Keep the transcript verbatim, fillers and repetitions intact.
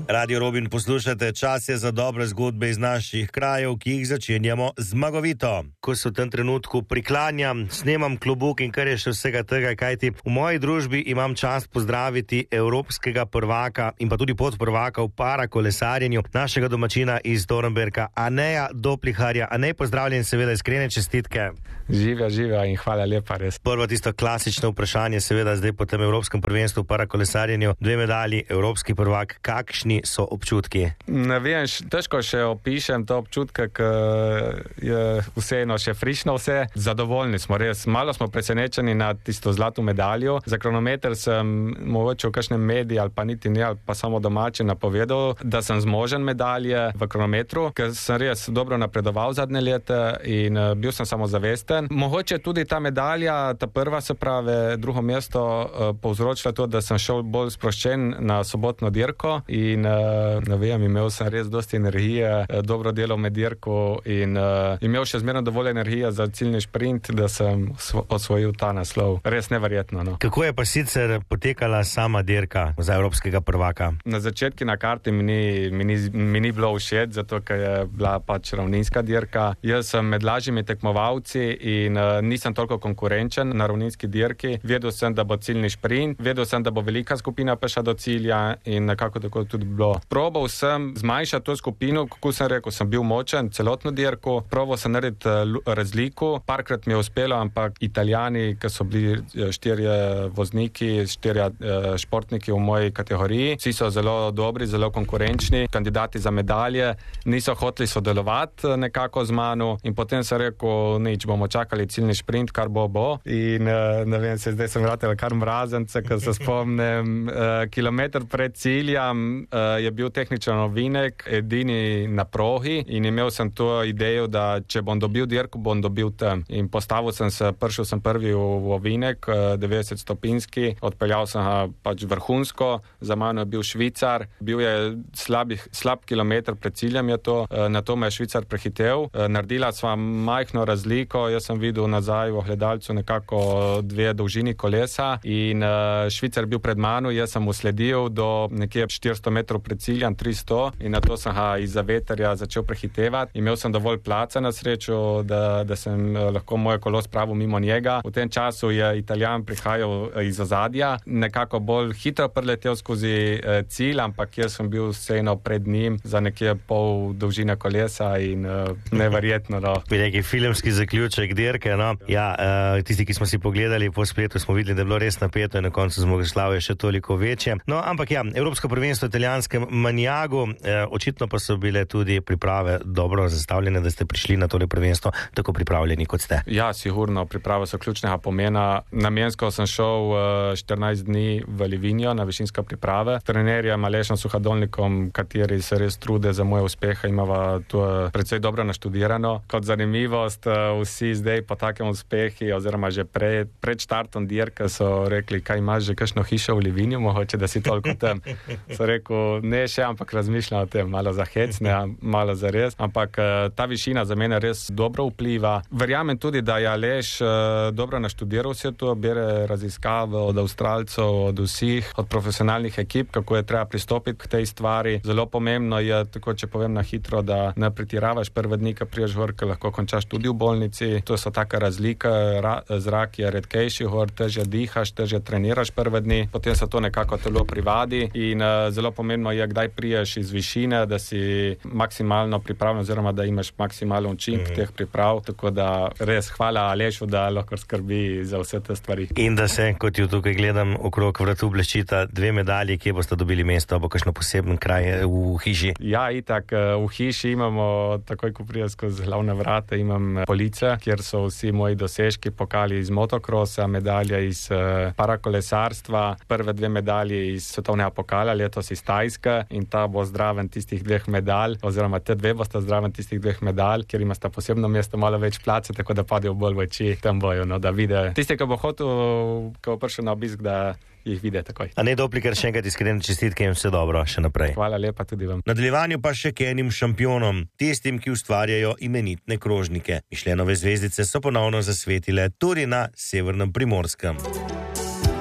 Radio Robin poslušate, čas je za dobre zgodbe iz naših krajev, ki jih začenjamo zmagovito. Ko se v tem trenutku priklanjam, snemam klobuk in kar je še vsega tega, kajti v moji družbi imam čast pozdraviti evropskega prvaka in pa tudi podprvaka v parakolesarjenju, našega domačina iz Dornberka, Aneja Dopliharja. Anej, pozdravljen, seveda iskrene čestitke. Živja, živja in hvala lepa, res. Prvo tisto klasično vprašanje, seveda zdaj po tem evropskem prvenstvu v parakolesarjenju, dve medalji, evropski prvak, kakšni so občutki? Ne vem, težko še opišem to občutke, ker je vseeno še frišno vse. Zadovoljni smo res, malo smo presenečeni na tisto zlato medaljo. Za kronometer sem mogoče v kakšnem mediji ali pa niti ne, ali pa samo domači napovedal, da sem zmožen medalje v kronometru, ker sem res dobro napredoval zadnje leta in bil sem samozavesten. Mogoče tudi ta medalja, ta prva, se pravi drugo mesto, povzročila to, da sem šel bolj sproščen na sobotno dirko in ne vem, imel sem res dosti energije, dobro delal med dirko in uh, imel še zmerno dovolj energije za ciljni šprint, da sem osvojil ta naslov. Res neverjetno, no. Kako je pa sicer potekala sama dirka za evropskega prvaka? Na začetku na karti mi ni, mi ni, mi ni bilo všeč, zato ker je bila pač ravninska dirka. Jaz sem med lažjimi tekmovalci in uh, nisem toliko konkurenčen na ravninski dirki. Vedel sem, da bo ciljni šprint, vedel sem, da bo velika skupina prišla do cilja in nekako tako tudi bilo. Probal sem zmanjšati to skupino, kako sem rekel, sem bil močen celotno dirko, probal sem narediti razliko, parkrat mi je uspelo, ampak Italijani, ki so bili štirje vozniki, štirje športniki v moji kategoriji, vsi so zelo dobri, zelo konkurenčni, kandidati za medalje, niso hoteli sodelovati nekako z mano in potem sem rekel, nič, bomo čakali ciljni šprint, kar bo bo in ne vem, se zdaj sem vratil kar mrazence, ker se spomnim, kilometer pred ciljem je bil tehničen ovinek, edini na progi in imel sem to idejo, da če bom dobil dirko, bom dobil tam. In postavil sem se, prišel sem prvi v, v ovinek, devetdeset stopinski, odpeljal sem ga pač vrhunsko, za mano je bil Švicar, bil je slabih, slab kilometer pred ciljem je to, na to me je Švicar prehitev, naredila sva majhno razliko, jaz sem videl nazaj v ogledalcu nekako dve dolžini kolesa in Švicar bil pred mano, jaz sem mu sledil do nekje štiristo metrov pred ciljem, tristo in na to sem ga izza veterja začel prehitevati. Imel sem dovolj placa na srečo, da, da sem lahko moje kolo spravil mimo njega. V tem času je Italijan prihajal iz ozadja, nekako bolj hitro preletel skozi eh, cilj, ampak jaz sem bil vseeno pred njim za nekje pol dolžine kolesa in eh, neverjetno. No. Bi neki filmski zaključek dirke, no. Ja, eh, tisti, ki smo si pogledali po spletu, smo videli, da je bilo res napeto in na koncu zmagoslavje še toliko večje. No, ampak ja, Evropsko prvenstvo v italijanskem Maniagu, eh, očitno pa so bile tudi priprave dobro zastavljene, da ste prišli na tole prvenstvo tako pripravljeni, kot ste. Ja, sigurno, priprave so ključnega pomena. Namensko sem šel uh, štirinajst dni v Livigno na višinske priprave. Trenerjem Alešom Suhadolnikom, kateri se res trude za moje uspehe, imava to precej dobro naštudirano. Kot zanimivost, uh, vsi zdaj po takem uspehi, oziroma že pred, pred štartom dirke so rekli, kaj imaš že kakšno hišo v Livignu, mogoče, da si toliko tam. So rekel, ne še, ampak razmišljam o tem, malo za hec, ne, malo za res, ampak ta višina za mene res dobro vpliva. Verjamem tudi, da je Aleš dobro naštudiral vse to, bere raziskave od Avstralcev, od vseh, od profesionalnih ekip, kako je treba pristopiti k tej stvari. Zelo pomembno je, tako če povem na hitro, da ne pretiravaš prve dni, ko priješ gor, ker lahko končaš tudi v bolnici. To so taka razlika, ra, zrak je redkejši gor, težje dihaš, težje treniraš prve dni, potem se to nekako telo privadi in uh, zelo pomembno je, kdaj priješ iz višine, da si maksimalno pripravljen oziroma da imaš maksimalen učink mm. teh priprav, tako da res hvala Alešu, da lahko skrbi za vse te stvari. In da se, kot jo tukaj gledam, okrog vratu bleščita dve medalji, kje boste dobili mesto, bo kakšno poseben kraj v hiši? Ja, itak, v hiši imamo, takoj ko prije skozi glavne vrate, imam police, kjer so vsi moji dosežki, pokali iz motokrosa, medalje iz uh, parakolesarstva, prve dve medalje iz svetovnega pokala, letos iz Tajske in ta bo zdraven tistih dveh medalj, oziroma te dve bosta zdraven tistih dveh medalj, ker ima sta posebno mesto malo več place, tako da padejo bolj v oči tam bojo, no, da vide. Tisti, ki bo hotel, ki bo prišel na obisk, da jih vide takoj. Anej Doplicher, še enkrat iskrene čestitke in vse dobro še naprej. Hvala lepa tudi vam. V nadaljevanju pa še k enim šampionom, tistim, ki ustvarjajo imenitne krožnike. Mišljenove zvezdice so ponovno zasvetile tudi na severnem Primorskem.